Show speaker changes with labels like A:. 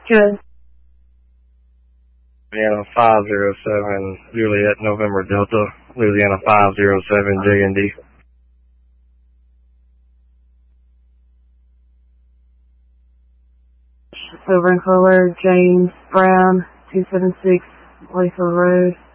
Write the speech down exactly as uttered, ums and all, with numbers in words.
A: Good.
B: Louisiana five zero seven, Juliet, November Delta, Louisiana five zero seven, J and D.
A: Silver and color, James Brown, two seven six, Layfield Road.